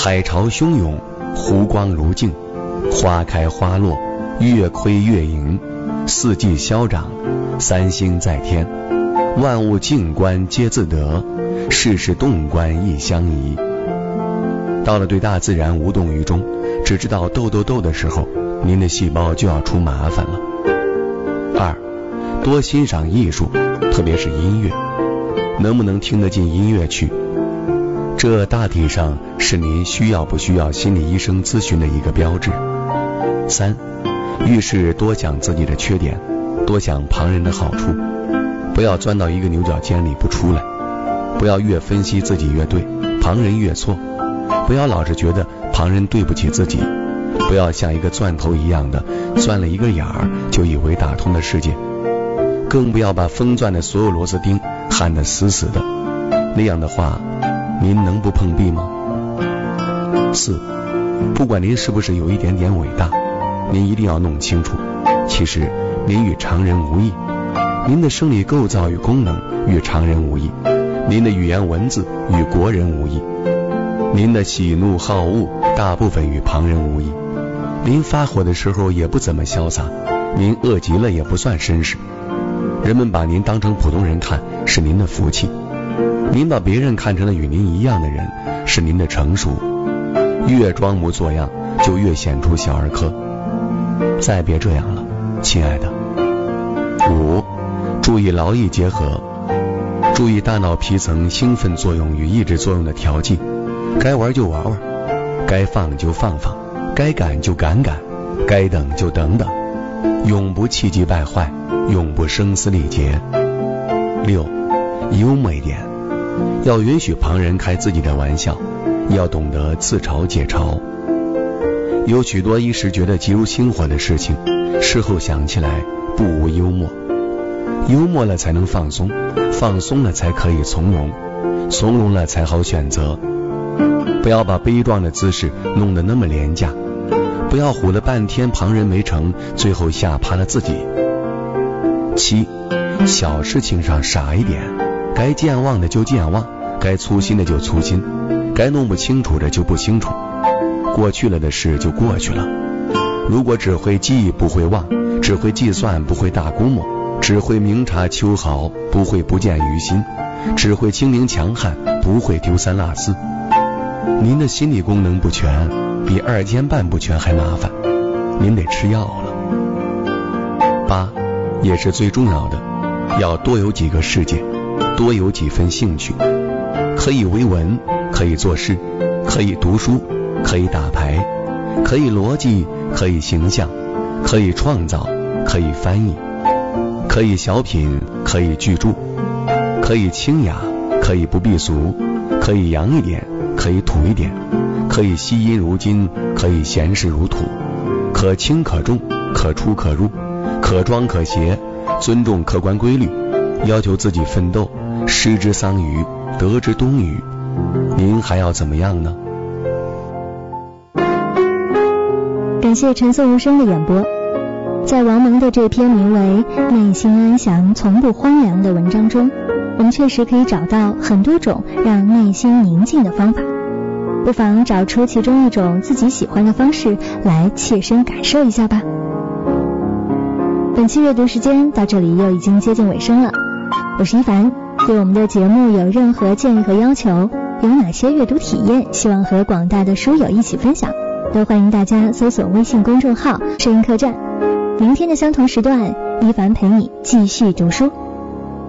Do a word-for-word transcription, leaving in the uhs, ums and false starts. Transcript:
海潮汹涌，湖光如镜，花开花落，月亏月盈，四季消长，三星在天，万物静观皆自得，世事动观亦相宜。到了对大自然无动于衷，只知道斗斗斗的时候，您的细胞就要出麻烦了。二，多欣赏艺术，特别是音乐，能不能听得进音乐去，这大体上是您需要不需要心理医生咨询的一个标志。三，遇事多想自己的缺点，多想旁人的好处，不要钻到一个牛角尖里不出来，不要越分析自己越对，旁人越错，不要老是觉得旁人对不起自己，不要像一个钻头一样的钻了一个眼儿就以为打通了世界，更不要把封钻的所有螺丝钉焊得死死的，那样的话您能不碰壁吗？四，不管您是不是有一点点伟大，您一定要弄清楚，其实您与常人无异，您的生理构造与功能与常人无异，您的语言文字与国人无异，您的喜怒好恶大部分与旁人无异，您发火的时候也不怎么潇洒，您饿极了也不算绅士，人们把您当成普通人看是您的福气，您把别人看成了与您一样的人是您的成熟，越装模作样就越显出小儿科，再别这样了，亲爱的。五，注意劳逸结合，注意大脑皮层兴奋作用与抑制作用的调剂，该玩就玩玩，该放就放放，该赶就赶赶，该等就等等，永不气急败坏，永不声嘶力竭。六，幽默一点，要允许旁人开自己的玩笑，要懂得自嘲解嘲。有许多一时觉得急如星火的事情，事后想起来不无幽默，幽默了才能放松，放松了才可以从容，从容了才好选择。不要把悲壮的姿势弄得那么廉价，不要唬了半天旁人没成，最后吓趴了自己。七，小事情上傻一点，该健忘的就健忘，该粗心的就粗心，该弄不清楚的就不清楚，过去了的事就过去了。如果只会记不会忘，只会计算不会大估摸，只会明察秋毫不会不见于心，只会精明强悍不会丢三落四，您的心理功能不全，比二尖瓣不全还麻烦，您得吃药了。八，也是最重要的，要多有几个世界，多有几分兴趣，可以为文，可以作诗，可以读书，可以打牌，可以逻辑，可以形象，可以创造，可以翻译，可以小品，可以巨著，可以清雅，可以不避俗，可以洋一点，可以土一点，可以惜音如金，可以闲事如土，可轻可重，可出可入，可庄可谐，尊重客观规律，要求自己奋斗，失之桑榆，得之冬雨，您还要怎么样呢？ 感谢陈颂无声的演播。在王蒙的这篇名为《内心安详从不荒凉》的文章中，我们确实可以找到很多种让内心宁静的方法，不妨找出其中一种自己喜欢的方式来切身感受一下吧。本期阅读时间到这里又已经接近尾声了，我是一凡，对我们的节目有任何建议和要求，有哪些阅读体验希望和广大的书友一起分享，都欢迎大家搜索微信公众号摄影客栈。明天的相同时段，一凡陪你继续读书。